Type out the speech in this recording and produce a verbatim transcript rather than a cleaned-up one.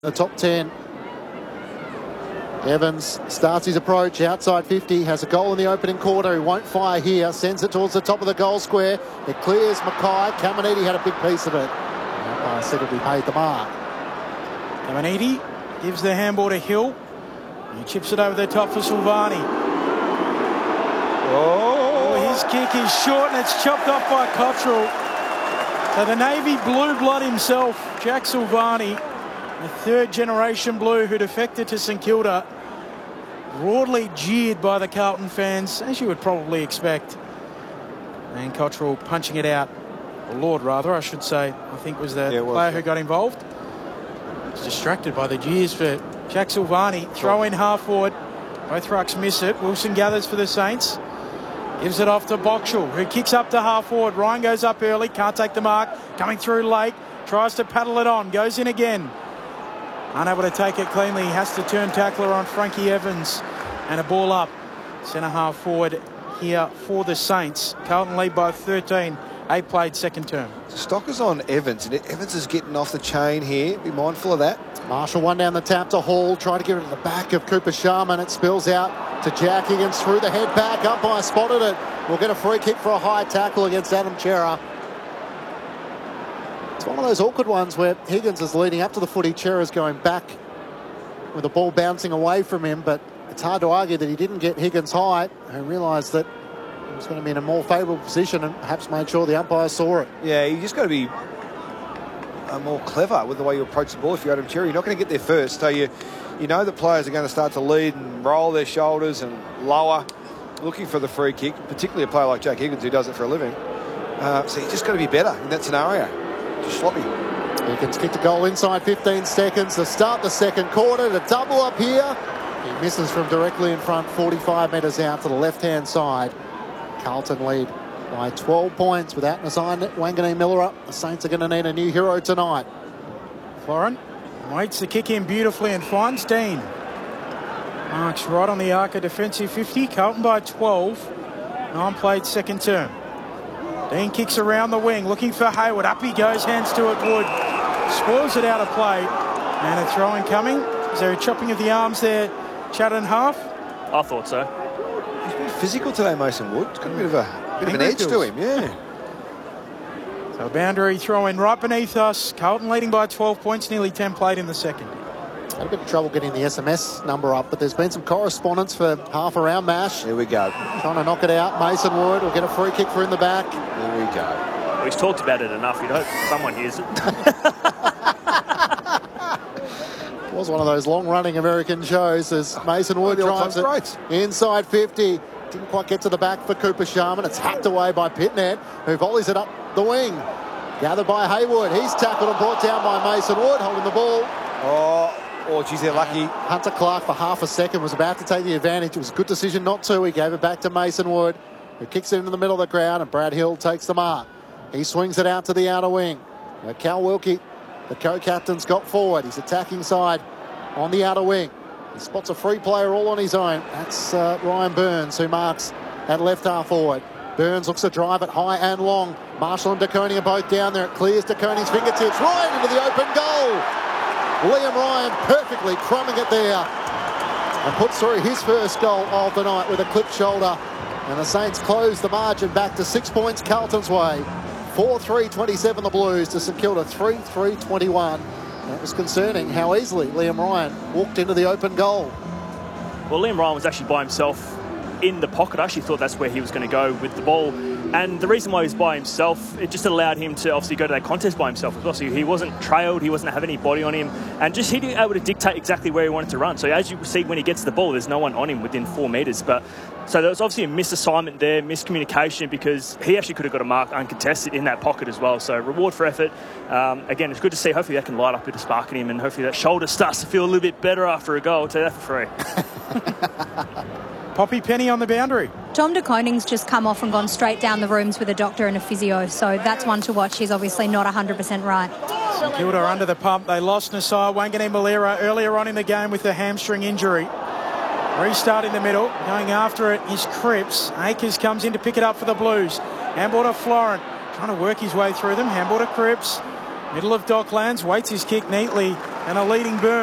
The top ten. Evans starts his approach outside fifty, has a goal in the opening quarter. He won't fire here, sends it towards the top of the goal square. It clears Mackay. Caminiti had a big piece of it. I said he paid the mark. Caminiti gives the handball to Hill. He chips it over the top for Silvani. Oh, oh his kick is short and it's chopped off by Cottrell. So the Navy blue blood himself, Jack Silvani, the third generation blue who defected to St Kilda, broadly jeered by the Carlton fans, as you would probably expect. And Cottrell punching it out, or Lord rather, I should say, I think was the yeah, was, player yeah. who got involved. He's distracted by the jeers for Jack Silvani. Throw in half forward. Both rucks miss it. Wilson gathers for the Saints. Gives it off to Boxall, who kicks up to half forward. Ryan goes up early, can't take the mark. Coming through late, tries to paddle it on, goes in again. Unable to take it cleanly, he has to turn tackler on Frankie Evans. And a ball up. Centre half forward here for the Saints. Carlton lead by thirteen. Eight played second term. Stock is on Evans, and Evans is getting off the chain here. Be mindful of that. Marshall one down the tap to Hall, try to get it to the back of Cooper Sharman. It spills out to Jack Higgins through the head back. Umpire spotted it. We'll get a free kick for a high tackle against Adam Cerra. It's one of those awkward ones where Higgins is leading up to the footy. Cerra's going back with the ball bouncing away from him, but it's hard to argue that he didn't get Higgins high and realised that he was going to be in a more favourable position and perhaps made sure the umpire saw it. Yeah, you just got to be uh, more clever with the way you approach the ball. If you're Adam Cerra, you're not going to get there first. So you, you know the players are going to start to lead and roll their shoulders and lower, looking for the free kick, particularly a player like Jack Higgins who does it for a living. Uh, so you just got to be better in that scenario. Just sloppy. Higgins kicked a goal inside fifteen seconds to start the second quarter. To double up here. He misses from directly in front, forty-five metres out to the left-hand side. Carlton lead by twelve points without Nazai Wanganeen Miller up. The Saints are going to need a new hero tonight. Florin waits to kick in beautifully and finds Dean. Marks right on the arc of defensive fifty. Carlton by twelve. Nine played second term. Dean kicks around the wing, looking for Hayward. Up he goes, hands to it, Wood. Spoils it out of play. And a throw-in coming. Is there a chopping of the arms there, Chad and half? I thought so. He's been physical today, Mason Wood. He's got a bit of, a, bit of an edge to him, yeah. So boundary throw-in right beneath us. Carlton leading by twelve points, nearly ten played in the second. Had a bit of trouble getting the S M S number up, but there's been some correspondence for half around Mash. Here we go. Trying to knock it out. Mason Wood will get a free kick for in the back. Here we go. Well, he's talked about it enough. You'd hope someone hears it. It was one of those long-running American shows as Mason Wood oh, drives it right. inside fifty. Didn't quite get to the back for Cooper Sharman. It's hacked away by Pitnet, who volleys it up the wing. Gathered by Hayward. He's tackled and brought down by Mason Wood, holding the ball. Oh, oh, geez, they're lucky. Hunter Clark for half a second was about to take the advantage. It was a good decision not to. He gave it back to Mason Wood, who kicks it into the middle of the crowd, and Brad Hill takes the mark. He swings it out to the outer wing. Now Cal Wilkie, the co-captain's got forward. He's attacking side on the outer wing. He spots a free player all on his own. That's uh, Ryan Burns, who marks at left half forward. Burns looks to drive it high and long. Marshall and DeConey are both down there. It clears DeConey's fingertips right into the open goal. Liam Ryan perfectly crumbing it there and puts through his first goal of the night with a clipped shoulder. And the Saints close the margin back to six points Carlton's way. four three twenty-seven the Blues to St Kilda three three twenty-one. And it was concerning how easily Liam Ryan walked into the open goal. Well, Liam Ryan was actually by himself in the pocket. I actually thought that's where he was going to go with the ball. And the reason why he was by himself, it just allowed him to obviously go to that contest by himself as well. So he wasn't trailed, he wasn't having any body on him, and just he was able to dictate exactly where he wanted to run. So as you see when he gets the ball, there's no one on him within four metres. But so there was obviously a misassignment there, miscommunication, because he actually could have got a mark uncontested in that pocket as well. So reward for effort. Um, again, it's good to see. Hopefully that can light up a bit of spark in him, and hopefully that shoulder starts to feel a little bit better after a goal. I'll tell you that for free. Poppy Penny on the boundary. Tom De Koning's just come off and gone straight down the rooms with a doctor and a physio, so that's one to watch. He's obviously not one hundred percent right. St Kilda under the pump. They lost Nasai Wanganeen Malera earlier on in the game with a hamstring injury. Restart in the middle. Going after it is Cripps. Akers comes in to pick it up for the Blues. Handball to Florent. Trying to work his way through them. Handball to Cripps. Middle of Docklands. Waits his kick neatly. and a leading Burn.